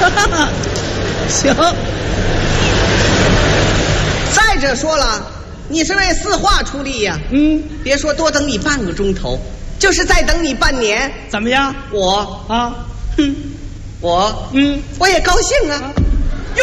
行。 再者说了，你是为四化出力呀。别说多等你半个钟头，就是再等你半年， 怎么样？ 我啊， 我也高兴啊。 呦，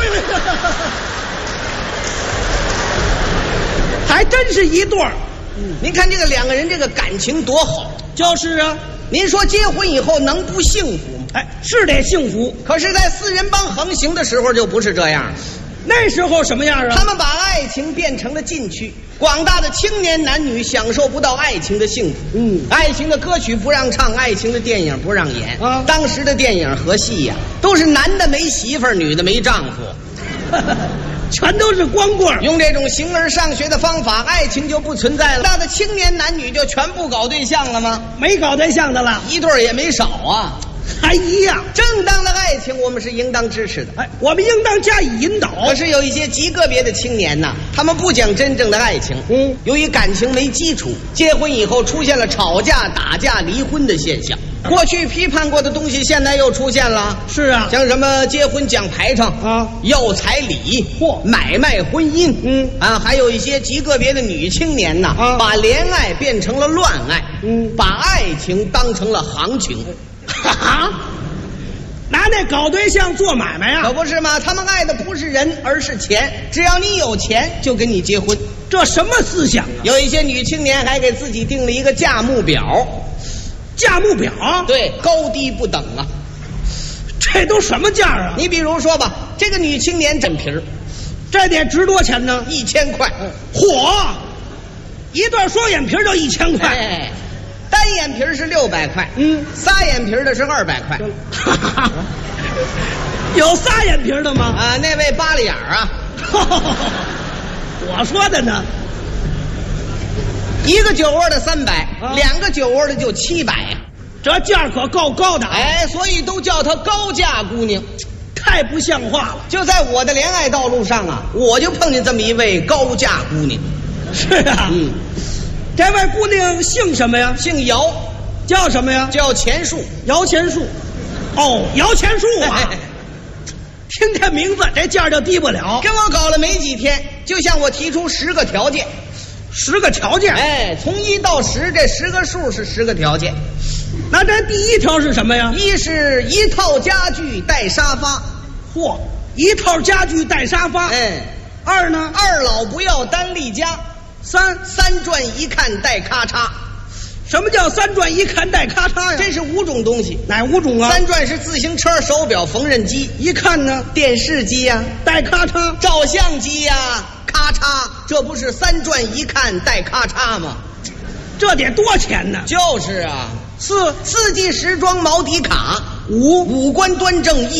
还真是一对儿。 您看这个两个人这个感情多好。 就是啊， 您说结婚以后能不幸福吗？ 哎，是得幸福。 可是，在四人帮横行的时候就不是这样。 那时候什么样啊？ 他们把爱情变成了禁区，广大的青年男女享受不到爱情的幸福。爱情的歌曲不让唱，爱情的电影不让演。当时的电影和戏呀，都是男的没媳妇儿，女的没丈夫。 全都是光棍。用这种形而上学的方法，爱情就不存在了。大的青年男女就全不搞对象了吗？ 没搞对象的了， 一对也没少啊， 还一样。 正当的爱情我们是应当支持的， 我们应当加以引导。 可是有一些极个别的青年呐，他们不讲真正的爱情。由于感情没基础，结婚以后出现了吵架、打架、离婚的现象。过去批判过的东西，现在又出现了。 是啊， 像什么结婚讲排场啊，要彩礼，买卖婚姻，还有一些极个别的女青年呐，把恋爱变成了乱爱，把爱情当成了行情。 拿那搞对象做买卖啊？ 可不是吗？他们爱的不是人，而是钱。只要你有钱，就跟你结婚。 这什么思想啊？ 有一些女青年还给自己定了一个价目表。 价目表？对， 高低不等啊。 这都什么价啊？ 你比如说吧，这个女青年整皮儿， 这得值多钱呢 ？1000块。 嚯！一段双眼皮就1000块。 单眼皮是600块，仨眼皮的是200块。 有仨眼皮的吗？ 那位8了眼啊。 我说的呢。 一个酒窝的300，两个酒窝的就700， 这价可够高的。 所以都叫她高价姑娘， 太不像话了。 就在我的恋爱道路上啊，我就碰见这么一位高价姑娘。 是啊，这位姑娘姓什么呀？ 姓姚。 叫什么呀？ 叫钱树。 姚钱树。哦，姚钱树啊。听这名字，这价就低不了。 跟我搞了没几天，就向我提出10个条件。 10个条件？ 从1到10，这10个数是10个条件。 那这第一条是什么呀 ？1是1套家具带沙发。 嚯，1套家具带沙发。2呢 ？2老不要单立家。3转一看带咔嚓。 什么叫3转一看带咔嚓呀？ 这是5种东西。 哪5种啊 ？3转是自行车、手表、缝纫机。 一看呢？ 电视机呀， 带咔嚓。 照相机呀，咔嚓。这不是3转一看带咔嚓吗？ 这得多钱呢？ 就是啊。4季时装毛底卡。5五官端正。